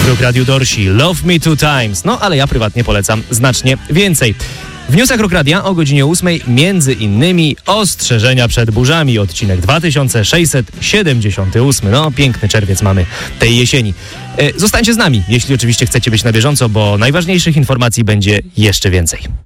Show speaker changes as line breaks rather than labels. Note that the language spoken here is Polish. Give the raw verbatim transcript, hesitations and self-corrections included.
W Rock Radiu Dorsi Love Me Two Times. No, ale ja prywatnie polecam znacznie więcej. W newsach Rock Radia o godzinie ósmej między innymi ostrzeżenia przed burzami, odcinek dwa tysiące sześćset siedemdziesiąty ósmy. No, piękny czerwiec mamy tej jesieni. E, zostańcie z nami, jeśli oczywiście chcecie być na bieżąco, bo najważniejszych informacji będzie jeszcze więcej.